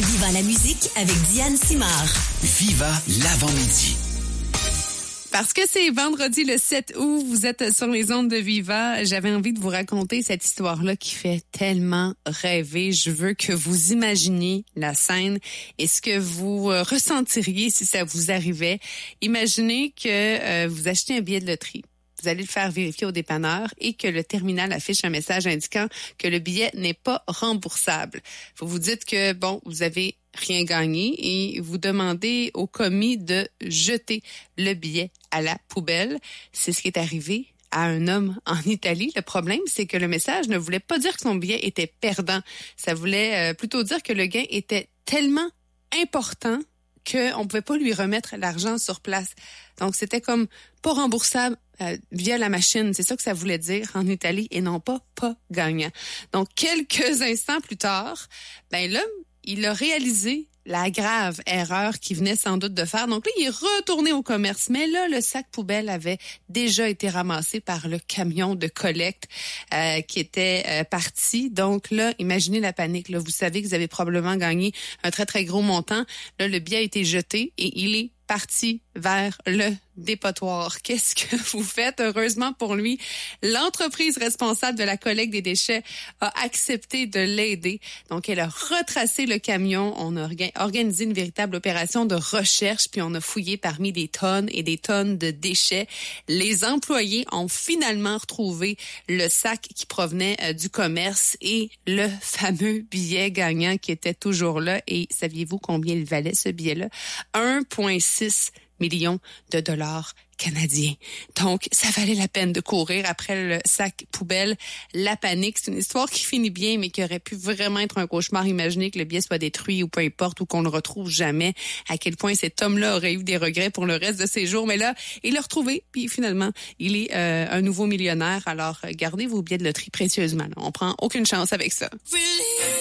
Viva la musique avec Diane Simard. Viva l'avant-midi. Parce que c'est vendredi le 7 août, vous êtes sur les ondes de Viva. J'avais envie de vous raconter cette histoire-là qui fait tellement rêver. Je veux que vous imaginiez la scène et ce que vous ressentiriez si ça vous arrivait. Imaginez que vous achetez un billet de loterie. Vous allez le faire vérifier au dépanneur et que le terminal affiche un message indiquant que le billet n'est pas remboursable. Vous vous dites que, vous avez rien gagné et vous demandez au commis de jeter le billet à la poubelle. C'est ce qui est arrivé à un homme en Italie. Le problème, c'est que le message ne voulait pas dire que son billet était perdant. Ça voulait plutôt dire que le gain était tellement important qu'on pouvait pas lui remettre l'argent sur place. Donc, c'était comme pas remboursable via la machine. C'est ça que ça voulait dire en Italie et non pas gagnant. Donc, quelques instants plus tard, l'homme, il a réalisé la grave erreur qu'il venait sans doute de faire. Donc là, il est retourné au commerce. Mais là, le sac poubelle avait déjà été ramassé par le camion de collecte qui était parti. Donc là, imaginez la panique. Là, vous savez que vous avez probablement gagné un très, très gros montant. Là, le billet a été jeté et il est parti vers le dépotoir. Qu'est-ce que vous faites? Heureusement pour lui, l'entreprise responsable de la collecte des déchets a accepté de l'aider. Donc, elle a retracé le camion. On a organisé une véritable opération de recherche, puis on a fouillé parmi des tonnes et des tonnes de déchets. Les employés ont finalement retrouvé le sac qui provenait du commerce et le fameux billet gagnant qui était toujours là. Et saviez-vous combien il valait, ce billet-là? 1,6 millions de dollars canadiens. Donc, ça valait la peine de courir après le sac poubelle. La panique, c'est une histoire qui finit bien, mais qui aurait pu vraiment être un cauchemar. Imaginez que le billet soit détruit ou peu importe, ou qu'on le retrouve jamais. À quel point cet homme-là aurait eu des regrets pour le reste de ses jours. Mais là, il l'a retrouvé, puis finalement, il est un nouveau millionnaire. Alors, gardez vos billets de loterie précieusement. Là. On prend aucune chance avec ça.